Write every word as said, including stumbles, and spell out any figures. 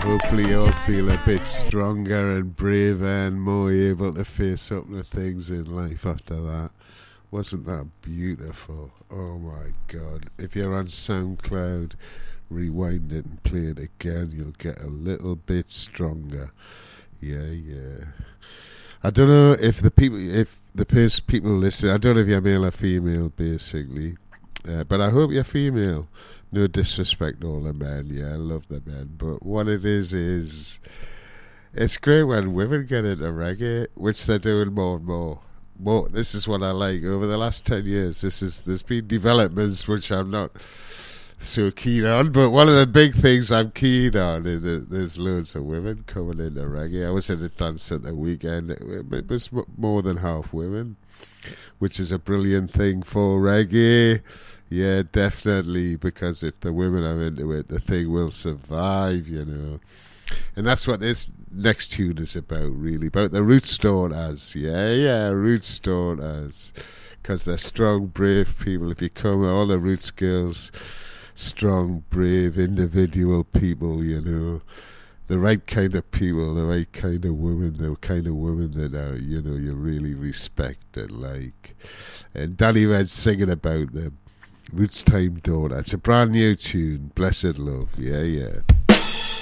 Hopefully you'll feel a bit stronger and braver and more able to face up to things in life after that. Wasn't that beautiful? Oh my God. If you're on SoundCloud, rewind it and play it again. You'll get a little bit stronger. Yeah, yeah. I don't know if the people, if the pers- people listen, I don't know if you're male or female, basically. Uh, but I hope you're female. No disrespect to all the men, yeah, I love the men. But what it is, is it's great when women get into reggae, which they're doing more and more. More, this is what I like. Over the last ten years, this is there's been developments which I'm not so keen on, but one of the big things I'm keen on is that there's loads of women coming into reggae. I was at a dance at the weekend. It, it was more than half women, which is a brilliant thing for reggae. Yeah, definitely, because if the women are into it, the thing will survive, you know. And that's what this next tune is about, really, about the Roots daughters. Yeah, yeah, Roots daughters, because they're strong, brave people. If you come, all the Roots girls, strong, brave, individual people, you know. The right kind of people, the right kind of women, the kind of women that are, you know, you really respect and like. And Danny Red's singing about them. Roots Time Daughter. It's a brand new tune. Blessed Love. Yeah, yeah.